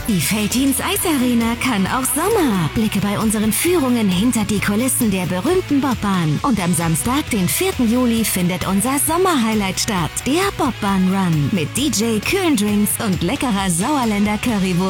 Die Veltins Eisarena kann auch Sommer. Blicke bei unseren Führungen hinter die Kulissen der berühmten Bobbahn. Und am Samstag, den 4. Juli, findet unser Sommerhighlight statt. Der Bobbahn Run. Mit DJ, kühlen Drinks und leckerer Sauerländer Currywurst.